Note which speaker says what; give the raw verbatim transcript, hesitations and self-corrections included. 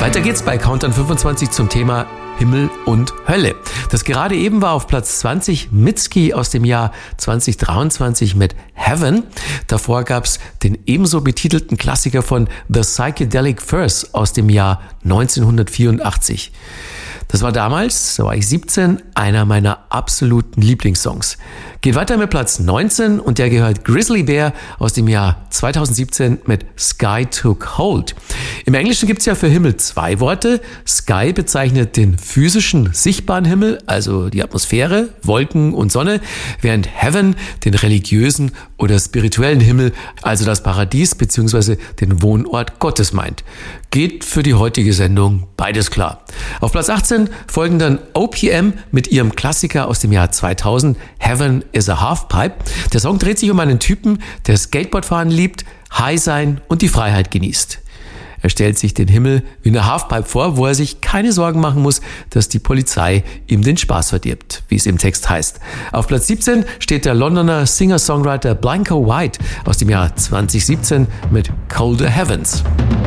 Speaker 1: Weiter geht's bei Countdown fünfundzwanzig zum Thema Himmel und Hölle. Das gerade eben war auf Platz zwanzig Mitski aus dem Jahr zwanzig dreiundzwanzig mit Heaven. Davor gab's den ebenso betitelten Klassiker von The Psychedelic Furs aus dem Jahr neunzehnhundertvierundachtzig. Das war damals, da war ich siebzehn, einer meiner absoluten Lieblingssongs. Geht weiter mit Platz neunzehn und der gehört Grizzly Bear aus dem Jahr zweitausendsiebzehn mit Sky Took Hold. Im Englischen gibt's ja für Himmel zwei Worte. Sky bezeichnet den physischen, sichtbaren Himmel, also die Atmosphäre, Wolken und Sonne, während Heaven den religiösen oder spirituellen Himmel, also das Paradies bzw. den Wohnort Gottes meint. Geht für die heutige Sendung beides klar. Auf Platz achtzehn folgen dann O P M mit ihrem Klassiker aus dem Jahr zweitausend, Heaven is a Halfpipe. Der Song dreht sich um einen Typen, der Skateboardfahren liebt, High sein und die Freiheit genießt. Er stellt sich den Himmel wie eine Halfpipe vor, wo er sich keine Sorgen machen muss, dass die Polizei ihm den Spaß verdirbt, wie es im Text heißt. Auf Platz siebzehn steht der Londoner Singer-Songwriter Blanco White aus dem Jahr zwanzig siebzehn mit Colder Heavens.